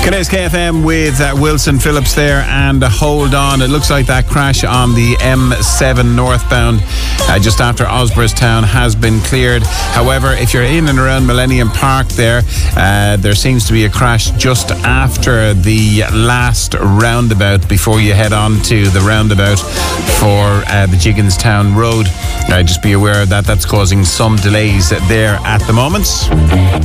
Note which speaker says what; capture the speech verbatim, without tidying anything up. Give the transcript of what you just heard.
Speaker 1: Today's K F M with uh, Wilson Phillips there, and uh, hold on, it looks like that crash on the M seven northbound uh, just after Osborstown has been cleared. However, if you're in and around Millennium Park there, uh, there seems to be a crash just after the last roundabout before you head on to the roundabout for uh, the Jigginstown Road. Uh, just be aware that that's causing some delays there at the moment.